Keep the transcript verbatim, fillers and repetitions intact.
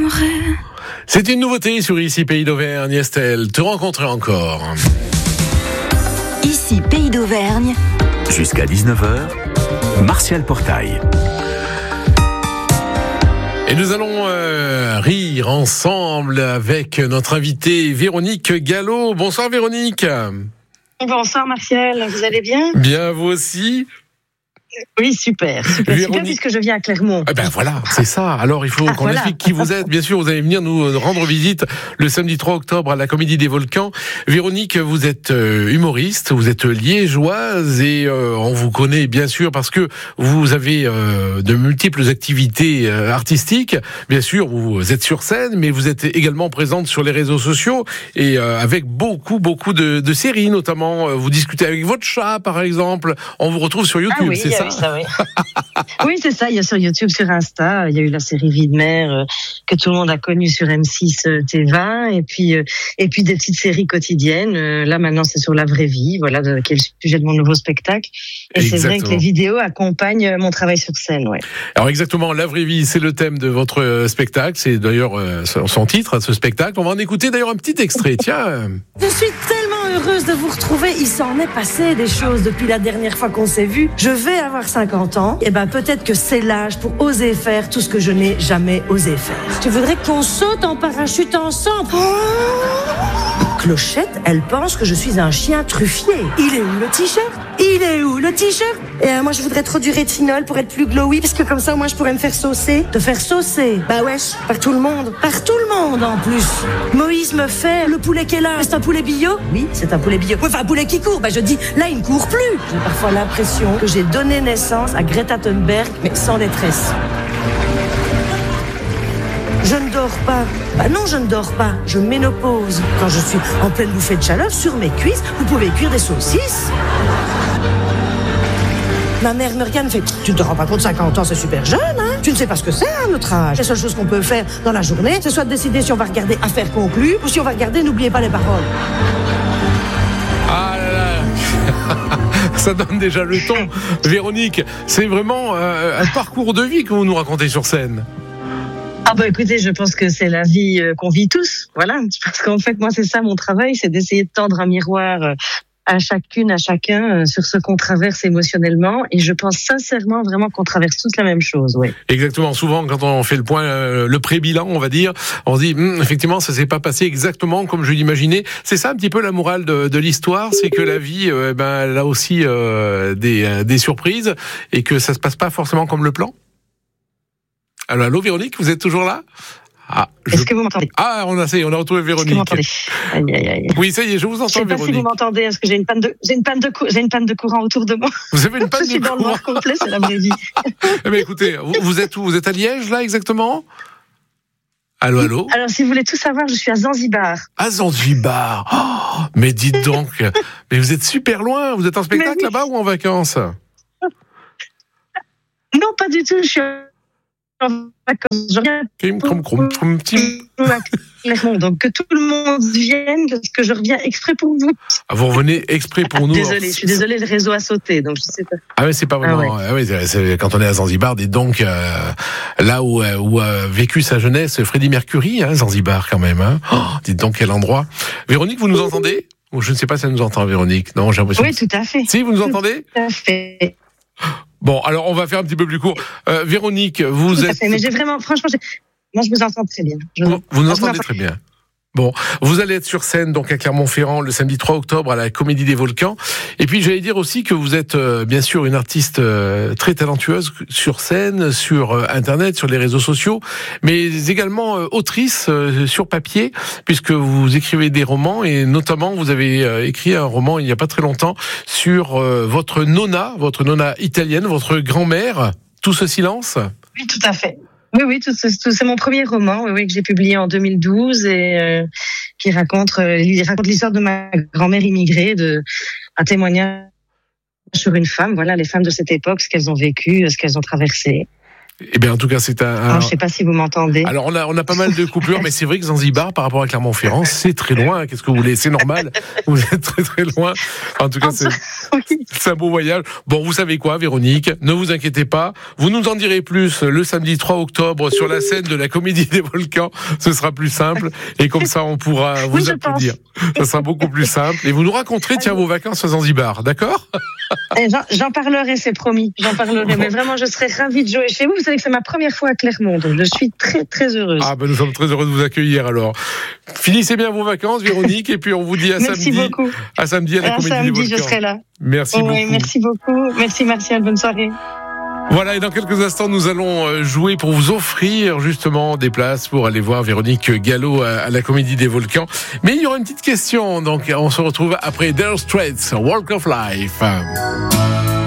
t'aimerais. C'est une nouveauté sur Ici Pays d'Auvergne, Estelle. Te rencontrer encore. Ici Pays d'Auvergne. Jusqu'à dix-neuf heures, Martial Portail. Et nous allons euh, rire ensemble avec notre invitée Véronique Gallo. Bonsoir Véronique. Bonsoir Martial, vous allez bien ? Bien, vous aussi ? Oui, super, super, Véronique... super, puisque je viens à Clermont. Eh ben voilà, c'est ça. Alors il faut ah, qu'on voilà. explique qui vous êtes. Bien sûr, vous allez venir nous rendre visite le samedi trois octobre à la Comédie des Volcans. Véronique, vous êtes humoriste, vous êtes liégeoise et euh, on vous connaît bien sûr parce que vous avez euh, de multiples activités euh, artistiques. Bien sûr, vous êtes sur scène, mais vous êtes également présente sur les réseaux sociaux et euh, avec beaucoup, beaucoup de, de séries, notamment. Vous discutez avec votre chat, par exemple. On vous retrouve sur YouTube, ah oui, c'est ça ? Oui, ça, oui. oui, c'est ça. Il y a sur YouTube, sur Insta, il y a eu la série Vie de mère euh, que tout le monde a connue sur M six euh, T vingt, et puis euh, et puis des petites séries quotidiennes. Euh, là maintenant, c'est sur la vraie vie, voilà, de, qui est le sujet de mon nouveau spectacle. Et exactement. C'est vrai que les vidéos accompagnent mon travail sur scène, ouais. Alors exactement, la vraie vie, c'est le thème de votre spectacle. C'est d'ailleurs euh, son titre, ce spectacle. On va en écouter d'ailleurs un petit extrait. Tiens. Je suis tellement heureuse de vous retrouver. Il s'en est passé des choses depuis la dernière fois qu'on s'est vu. Je vais avoir cinquante ans. Et ben peut-être que c'est l'âge pour oser faire tout ce que je n'ai jamais osé faire. Tu voudrais qu'on saute en parachute ensemble? Oh Clochette, elle pense que je suis un chien truffier. Il est où le t-shirt? Il est où le t-shirt? Et euh, moi je voudrais trop du rétinol pour être plus glowy, parce que comme ça au moins je pourrais me faire saucer. Te faire saucer? Bah wesh, par tout le monde. Par tout le monde en plus. Moïse me fait le poulet qu'elle a. C'est un poulet bio? Oui, c'est un poulet bio. Enfin un poulet qui court. Bah je dis, là il ne court plus. J'ai parfois l'impression que j'ai donné naissance à Greta Thunberg, mais sans détresse. Je ne dors pas. Bah non, je ne dors pas. Je ménopause. Quand je suis en pleine bouffée de chaleur, sur mes cuisses, vous pouvez cuire des saucisses. Ma mère me regarde, me fait « Tu ne te rends pas compte, cinquante ans, c'est super jeune, hein? Tu ne sais pas ce que c'est, à notre âge. La seule chose qu'on peut faire dans la journée, c'est soit de décider si on va regarder Affaires conclues ou si on va regarder N'oubliez pas les paroles. » Ah là là. Ça donne déjà le ton. Véronique, c'est vraiment euh, un parcours de vie que vous nous racontez sur scène. Ah bah écoutez, je pense que c'est la vie qu'on vit tous, voilà. Parce qu'en fait, moi, c'est ça mon travail, c'est d'essayer de tendre un miroir à chacune, à chacun, sur ce qu'on traverse émotionnellement. Et je pense sincèrement vraiment qu'on traverse tous la même chose, oui. Exactement. Souvent, quand on fait le point, euh, le pré-bilan, on va dire, on se dit, hm, effectivement, ça s'est pas passé exactement comme je l'imaginais. C'est ça un petit peu la morale de, de l'histoire, c'est que la vie, euh, ben, elle a aussi euh, des, euh, des surprises et que ça se passe pas forcément comme le plan. Alors, allô, Véronique, vous êtes toujours là? Ah, je... Est-ce que vous m'entendez? Ah, on a, ça y est, on a retrouvé Véronique. Est-ce que vous m'entendez? Aïe, aïe, aïe. Oui, ça y est, je vous entends, je sais Véronique. Je sais pas si vous m'entendez, parce que j'ai une panne de, j'ai une panne de, j'ai une panne de courant autour de moi. Vous avez une panne je de courant? Je suis dans le noir complet, c'est la vraie vie. Eh bien, écoutez, vous, vous êtes où? Vous êtes à Liège, là, exactement? Allô, allô? Alors, si vous voulez tout savoir, je suis à Zanzibar. À Zanzibar? Oh, mais dites donc, mais vous êtes super loin. Vous êtes en spectacle oui. là-bas ou en vacances? Non, pas du tout. Je suis en vacances. Je reviens. Donc, que tout le monde vienne, parce que je reviens exprès pour vous. Ah, vous revenez exprès pour nous? Désolée, je suis désolée, le réseau a sauté, donc je sais pas. Ah, mais c'est pas vraiment. Ah, ouais. Ah, oui, c'est, quand on est à Zanzibar, dites donc, euh, là où, où a vécu sa jeunesse Freddie Mercury, hein, Zanzibar quand même. Hein. Oh, dites donc quel endroit. Véronique, vous nous entendez? Ou je ne sais pas si elle nous entend, Véronique. Non, j'ai l'impression. Oui, tout à fait. Si, vous nous entendez? Tout à fait. Bon, alors on va faire un petit peu plus court. Euh, Véronique, vous tout êtes. À fait, mais j'ai vraiment, franchement, j'ai... moi je vous entends très bien. Je... Vous, vous nous entendez très bien. Bon, vous allez être sur scène donc à Clermont-Ferrand le samedi trois octobre à la Comédie des Volcans. Et puis j'allais dire aussi que vous êtes euh, bien sûr une artiste euh, très talentueuse sur scène, sur euh, Internet, sur les réseaux sociaux, mais également euh, autrice euh, sur papier, puisque vous écrivez des romans et notamment vous avez euh, écrit un roman il n'y a pas très longtemps sur euh, votre nonna, votre nonna italienne, votre grand-mère. Tout ce silence. Oui, tout à fait. Oui, oui, tout, tout, c'est mon premier roman, oui, oui, que j'ai publié en deux mille douze et euh, qui raconte, euh, il raconte l'histoire de ma grand-mère immigrée, de un témoignage sur une femme, voilà, les femmes de cette époque, ce qu'elles ont vécu, ce qu'elles ont traversé. Eh bien, en tout cas, c'est un. un... Alors, je ne sais pas si vous m'entendez. Alors, on a, on a pas mal de coupures, mais c'est vrai que Zanzibar, par rapport à Clermont-Ferrand, c'est très loin. Qu'est-ce que vous voulez? C'est normal. Vous êtes très, très loin. En tout cas, c'est, oui. c'est un beau voyage. Bon, vous savez quoi, Véronique? Ne vous inquiétez pas. Vous nous en direz plus le samedi trois octobre sur la scène de la Comédie des Volcans. Ce sera plus simple. Et comme ça, on pourra vous oui, applaudir. Ça sera beaucoup plus simple. Et vous nous raconterez, tiens, vos vacances à Zanzibar. D'accord? Et j'en, j'en parlerai, c'est promis. J'en parlerai. Mais vraiment, je serais ravie de jouer chez vous. Vous savez que c'est ma première fois à Clermont, donc je suis très, très heureuse. Ah, ben, nous sommes très heureux de vous accueillir, alors. Finissez bien vos vacances, Véronique, et puis on vous dit à merci samedi. Beaucoup. À samedi à la à Comédie samedi, des Volcans. je serai là. Merci oh, beaucoup. Oui, merci beaucoup. Merci, Martial. Bonne soirée. Voilà, et dans quelques instants, nous allons jouer pour vous offrir justement des places pour aller voir Véronique Gallo à la Comédie des Volcans. Mais il y aura une petite question, donc on se retrouve après Dire Straits, Walk of Life.